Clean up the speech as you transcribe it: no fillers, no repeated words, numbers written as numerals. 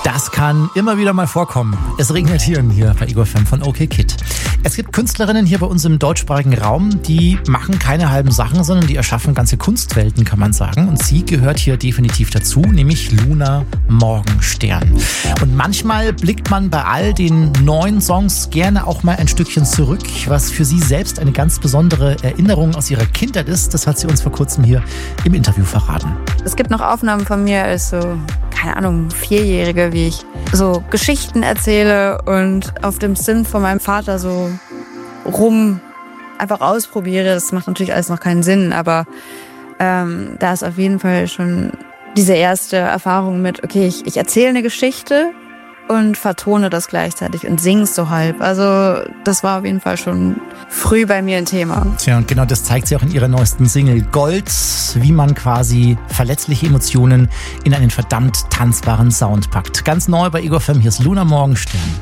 Das kann immer wieder mal vorkommen. Es regnet hier bei Ego FM von OK Kid. Es gibt Künstlerinnen hier bei uns im deutschsprachigen Raum, die machen keine halben Sachen, sondern die erschaffen ganze Kunstwelten, kann man sagen. Und sie gehört hier definitiv dazu, nämlich Luna Morgenstern. Und manchmal blickt man bei all den neuen Songs gerne auch mal ein Stückchen zurück, was für sie selbst eine ganz besondere Erinnerung aus ihrer Kindheit ist. Das hat sie uns vor kurzem hier im Interview verraten. Es gibt noch Aufnahmen von mir als so, keine Ahnung, 4-Jährige, wie ich so Geschichten erzähle und auf dem Synth von meinem Vater so einfach ausprobiere. Das macht natürlich alles noch keinen Sinn, aber da ist auf jeden Fall schon diese erste Erfahrung mit, okay, ich erzähle eine Geschichte und vertone das gleichzeitig und singe es so halb. Also das war auf jeden Fall schon früh bei mir ein Thema. Tja, und genau das zeigt sie auch in ihrer neuesten Single Gold, wie man quasi verletzliche Emotionen in einen verdammt tanzbaren Sound packt. Ganz neu bei Ego FM, hier ist Luna Morgenstern.